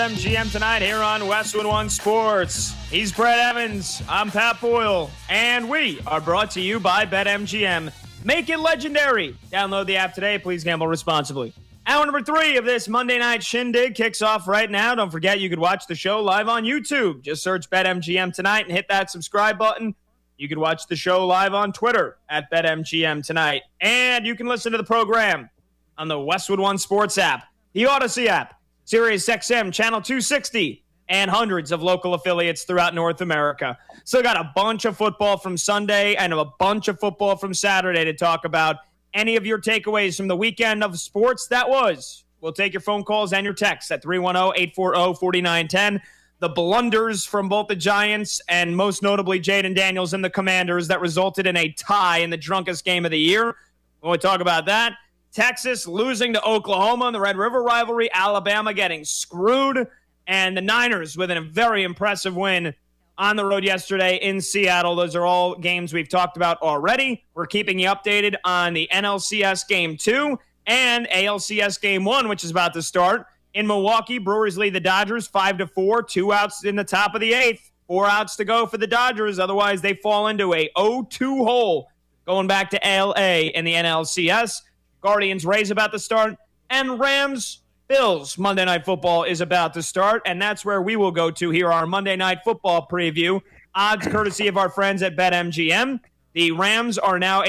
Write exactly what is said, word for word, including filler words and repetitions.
M G M tonight here on Westwood One Sports. He's Brett Evans. I'm Pat Boyle. And we are brought to you by BetMGM. Make it legendary. Download the app today. Please gamble responsibly. Hour number three of this Monday night shindig kicks off right now. Don't forget you could watch the show live on YouTube. Just search BetMGM tonight and hit that subscribe button. You could watch the show live on Twitter at BetMGM tonight. And you can listen to the program on the Westwood One Sports app, the Odyssey app, Sirius X M Channel two sixty, and hundreds of local affiliates throughout North America. Still got a bunch of football from Sunday and a bunch of football from Saturday to talk about. Any of your takeaways from the weekend of sports that was. We'll take your phone calls and your texts at three one zero, eight four zero, four nine one zero. The blunders from both the Giants and most notably Jaden Daniels and the Commanders that resulted in a tie in the drunkest game of the year. When we talk about that, Texas losing to Oklahoma in the Red River rivalry, Alabama getting screwed, and the Niners with a very impressive win on the road yesterday in Seattle. Those are all games we've talked about already. We're keeping you updated on the N L C S Game two and A L C S Game one, which is about to start. In Milwaukee, Brewers lead the Dodgers five to four, two outs in the top of the eighth, four outs to go for the Dodgers. Otherwise, they fall into a oh two hole going back to L A in the N L C S. Guardians Rays about to start, and Rams Bills Monday Night Football is about to start, and that's where we will go to here, our Monday Night Football preview. Odds courtesy of our friends at BetMGM. The Rams are now